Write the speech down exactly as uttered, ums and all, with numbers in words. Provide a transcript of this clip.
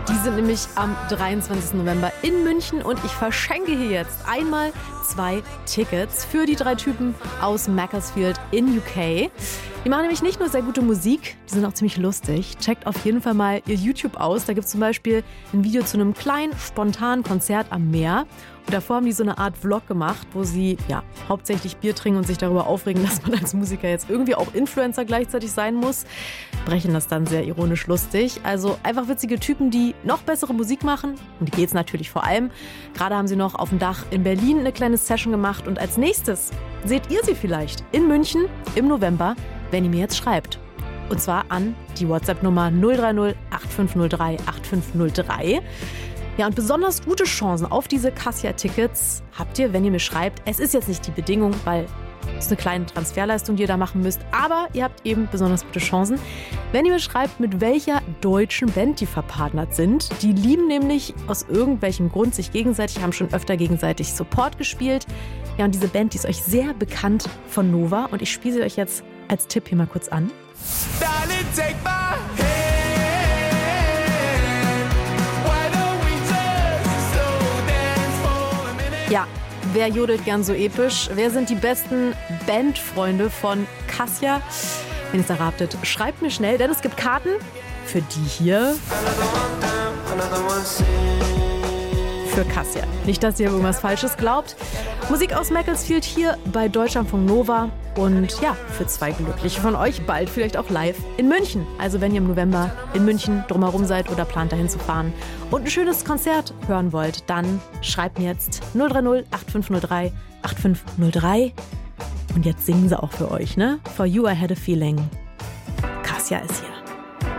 Die sind nämlich am dreiundzwanzigsten November in München und ich verschenke hier jetzt einmal zwei Tickets für die drei Typen aus Macclesfield in U K. Die machen nämlich nicht nur sehr gute Musik, die sind auch ziemlich lustig. Checkt auf jeden Fall mal ihr YouTube aus. Da gibt es zum Beispiel ein Video zu einem kleinen, spontanen Konzert am Meer. Und davor haben die so eine Art Vlog gemacht, wo sie ja hauptsächlich Bier trinken und sich darüber aufregen, dass man als Musiker jetzt irgendwie auch Influencer gleichzeitig sein muss. Brechen das dann sehr ironisch lustig. Also einfach witzige Typen, die noch bessere Musik machen. Und die geht's natürlich vor allem. Gerade haben sie noch auf dem Dach in Berlin eine kleine Session gemacht. Und als nächstes seht ihr sie vielleicht in München im November, wenn ihr mir jetzt schreibt. Und zwar an die WhatsApp-Nummer null drei null acht fünf null drei acht fünf null drei. Ja, und besonders gute Chancen auf diese Cassia-Tickets habt ihr, wenn ihr mir schreibt. Es ist jetzt nicht die Bedingung, weil es ist eine kleine Transferleistung, die ihr da machen müsst. Aber ihr habt eben besonders gute Chancen, wenn ihr mir schreibt, mit welcher deutschen Band die verpartnert sind. Die lieben nämlich aus irgendwelchem Grund sich gegenseitig, haben schon öfter gegenseitig Support gespielt. Ja, und diese Band, die ist euch sehr bekannt von Nova. Und ich spiele sie euch jetzt als Tipp hier mal kurz an. Darling, take my hand. Ja, wer jodelt gern so episch? Wer sind die besten Bandfreunde von Cassia? Wenn ihr es erratet, schreibt mir schnell, denn es gibt Karten für die hier. Für Cassia. Nicht, dass ihr irgendwas Falsches glaubt. Musik aus Macclesfield hier bei Deutschlandfunk Nova. Und ja, für zwei Glückliche von euch bald vielleicht auch live in München. Also wenn ihr im November in München drumherum seid oder plant dahin zu fahren und ein schönes Konzert hören wollt, dann schreibt mir jetzt null drei null acht fünf null drei acht fünf null drei. Und jetzt singen sie auch für euch, ne? For You I Had a Feeling. Cassia ist hier.